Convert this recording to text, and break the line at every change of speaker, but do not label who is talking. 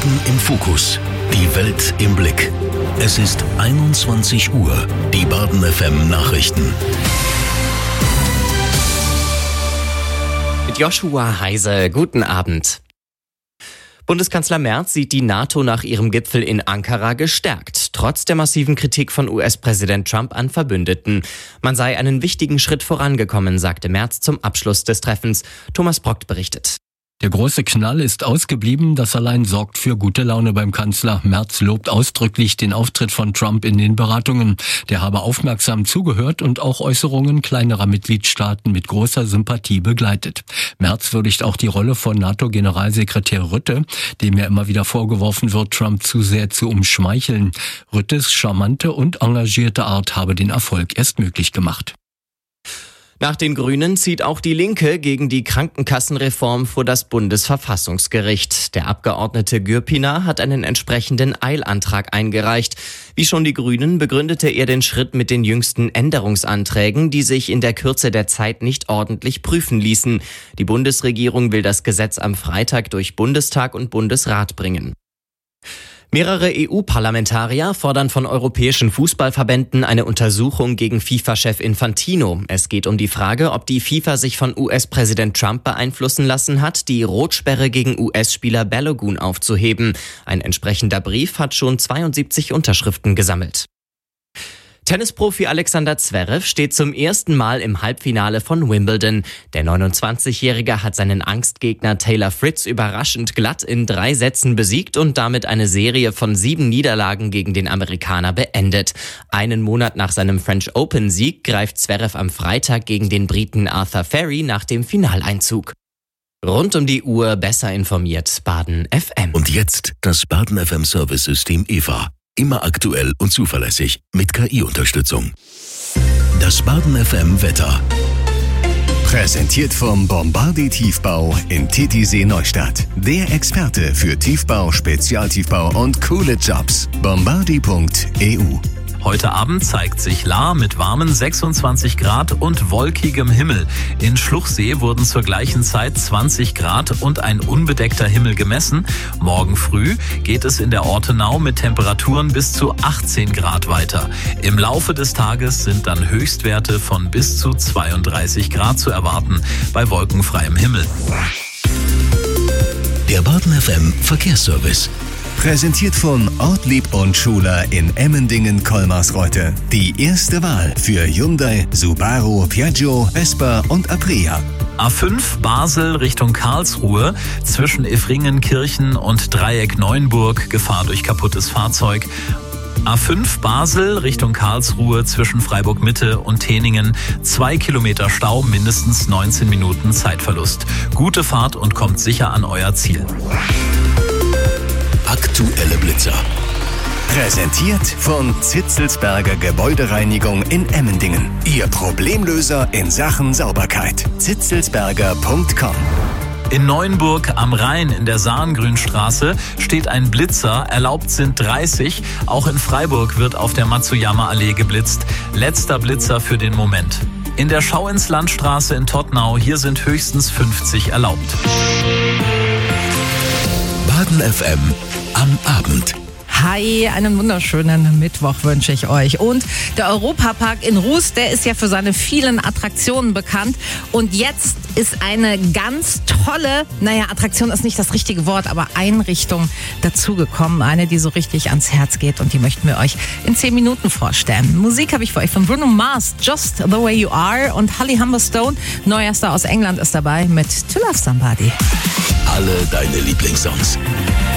Baden im Fokus. Die Welt im Blick. Es ist 21 Uhr. Die Baden FM Nachrichten.
Mit Joshua Heise, guten Abend. Bundeskanzler Merz sieht die NATO nach ihrem Gipfel in Ankara gestärkt, trotz der massiven Kritik von US-Präsident Trump an Verbündeten. Man sei einen wichtigen Schritt vorangekommen, sagte Merz zum Abschluss des Treffens. Thomas Brockt berichtet.
Der große Knall ist ausgeblieben, das allein sorgt für gute Laune beim Kanzler. Merz lobt ausdrücklich den Auftritt von Trump in den Beratungen. Der habe aufmerksam zugehört und auch Äußerungen kleinerer Mitgliedstaaten mit großer Sympathie begleitet. Merz würdigt auch die Rolle von NATO-Generalsekretär Rutte, dem ja immer wieder vorgeworfen wird, Trump zu sehr zu umschmeicheln. Ruttes charmante und engagierte Art habe den Erfolg erst möglich gemacht.
Nach den Grünen zieht auch die Linke gegen die Krankenkassenreform vor das Bundesverfassungsgericht. Der Abgeordnete Gürpiner hat einen entsprechenden Eilantrag eingereicht. Wie schon die Grünen begründete er den Schritt mit den jüngsten Änderungsanträgen, die sich in der Kürze der Zeit nicht ordentlich prüfen ließen. Die Bundesregierung will das Gesetz am Freitag durch Bundestag und Bundesrat bringen. Mehrere EU-Parlamentarier fordern von europäischen Fußballverbänden eine Untersuchung gegen FIFA-Chef Infantino. Es geht um die Frage, ob die FIFA sich von US-Präsident Trump beeinflussen lassen hat, die Rotsperre gegen US-Spieler Balogun aufzuheben. Ein entsprechender Brief hat schon 72 Unterschriften gesammelt. Tennisprofi Alexander Zverev steht zum ersten Mal im Halbfinale von Wimbledon. Der 29-Jährige hat seinen Angstgegner Taylor Fritz überraschend glatt in 3 Sätzen besiegt und damit eine Serie von 7 Niederlagen gegen den Amerikaner beendet. Einen Monat nach seinem French Open-Sieg greift Zverev am Freitag gegen den Briten Arthur Ferry nach dem Finaleinzug. Rund um die Uhr besser informiert, Baden FM.
Und jetzt das Baden FM Service-System EVA. Immer aktuell und zuverlässig mit KI-Unterstützung. Das Baden FM Wetter. Präsentiert vom Bombardier Tiefbau in Titisee Neustadt. Der Experte für Tiefbau, Spezialtiefbau und coole Jobs. Bombardier.eu.
Heute Abend zeigt sich Lahr mit warmen 26 Grad und wolkigem Himmel. In Schluchsee wurden zur gleichen Zeit 20 Grad und ein unbedeckter Himmel gemessen. Morgen früh geht es in der Ortenau mit Temperaturen bis zu 18 Grad weiter. Im Laufe des Tages sind dann Höchstwerte von bis zu 32 Grad zu erwarten bei wolkenfreiem Himmel.
Der Baden FM Verkehrsservice. Präsentiert von Ortlieb und Schuler in Emmendingen-Kolmarsreuth. Die erste Wahl für Hyundai, Subaru, Piaggio, Vespa und Aprilia.
A5 Basel Richtung Karlsruhe, zwischen Effringenkirchen und Dreieck Neuenburg, Gefahr durch kaputtes Fahrzeug. A5 Basel Richtung Karlsruhe, zwischen Freiburg Mitte und Teningen, 2 Kilometer Stau, mindestens 19 Minuten Zeitverlust. Gute Fahrt und kommt sicher an euer Ziel.
Aktuelle Blitzer. Präsentiert von Zitzelsberger Gebäudereinigung in Emmendingen. Ihr Problemlöser in Sachen Sauberkeit. zitzelsberger.com.
In Neuenburg am Rhein in der Sahngrünstraße steht ein Blitzer, erlaubt sind 30. Auch in Freiburg wird auf der Matsuyama-Allee geblitzt. Letzter Blitzer für den Moment. In der Schauinslandstraße in Todtnau, hier sind höchstens 50 erlaubt.
Baden FM am Abend.
Hi, einen wunderschönen Mittwoch wünsche ich euch. Und der Europapark in Rust, der ist ja für seine vielen Attraktionen bekannt. Und jetzt ist eine ganz tolle, Attraktion ist nicht das richtige Wort, aber Einrichtung dazugekommen. Eine, die so richtig ans Herz geht und die möchten wir euch in 10 Minuten vorstellen. Musik habe ich für euch von Bruno Mars, Just the Way You Are, und Holly Humberstone, Neuerster aus England, ist dabei mit To Love Somebody.
Alle deine Lieblingssongs.